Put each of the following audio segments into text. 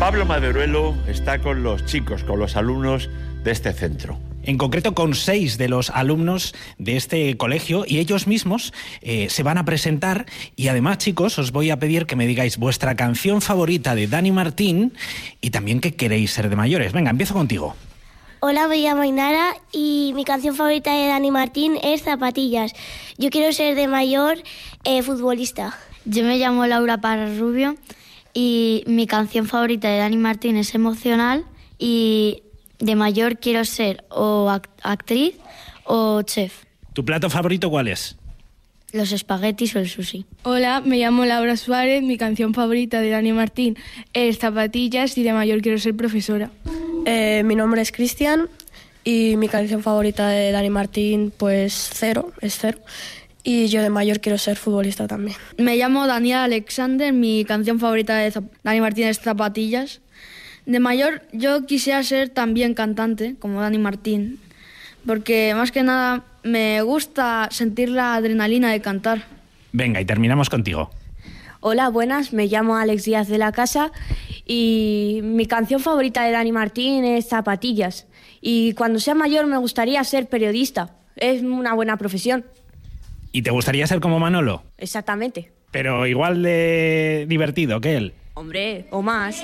Pablo Maderuelo está con los chicos, con los alumnos de este centro. En concreto con 6 de los alumnos de este colegio, y ellos mismos se van a presentar. Y además, chicos, os voy a pedir que me digáis vuestra canción favorita de Dani Martín y también qué queréis ser de mayores. Venga, empiezo contigo. Hola, me llamo Ainara y mi canción favorita de Dani Martín es Zapatillas. Yo quiero ser de mayor futbolista. Yo me llamo Laura Parra Rubio y mi canción favorita de Dani Martín es Emocional, y de mayor quiero ser o actriz o chef. ¿Tu plato favorito cuál es? Los espaguetis o el sushi. Hola, me llamo Laura Suárez, mi canción favorita de Dani Martín es Zapatillas y de mayor quiero ser profesora. Mi nombre es Cristian y mi canción favorita de Dani Martín pues Cero. Y yo de mayor quiero ser futbolista también. Me llamo Daniel Alexander, mi canción favorita de Dani Martín es Zapatillas. De mayor yo quisiera ser también cantante, como Dani Martín, porque más que nada me gusta sentir la adrenalina de cantar. Venga, y terminamos contigo. Hola, buenas, me llamo Alex Díaz de la Casa y mi canción favorita de Dani Martín es Zapatillas. Y cuando sea mayor me gustaría ser periodista, es una buena profesión. ¿Y te gustaría ser como Manolo? Exactamente. Pero igual de divertido que él. Hombre, o más.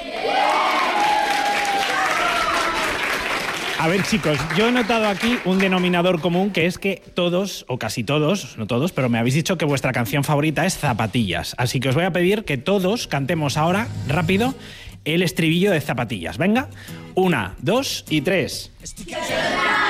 A ver, chicos, yo he notado aquí un denominador común, que es que todos, o casi todos, no todos, pero me habéis dicho que vuestra canción favorita es Zapatillas. Así que os voy a pedir que todos cantemos ahora, rápido, el estribillo de Zapatillas. Venga, 1, 2 y 3.